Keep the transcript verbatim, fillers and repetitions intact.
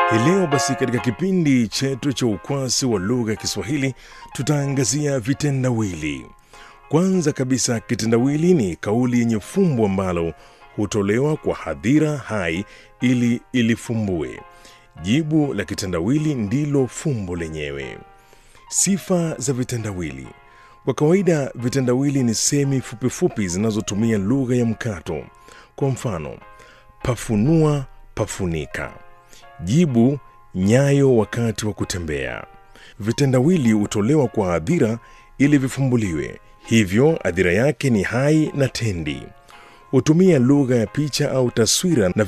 Hii leo basi katika kipindi chetu cha ukwasi wa lugha ya Kiswahili tutaangazia vitendawili. Kwanza kabisa, kitendawili ni kauli yenye fumbo ambalo hutolewa kwa hadhira hai ili ilifumbue. Jibu la kitendawili ndilo fumbo lenyewe. Sifa za vitendawili. Kwa kawaida vitendawili ni semi fupi fupi zinazotumia lugha ya mkato. Kwa mfano, pafunua, pafunika. Jibu, nyayo wakati wa kutembea. Vitendawili hutolewa kwa hadhira ili vifumbuliwe. Hivyo hadhira yake ni hai na tendi. Hutumia lugha ya picha au taswira na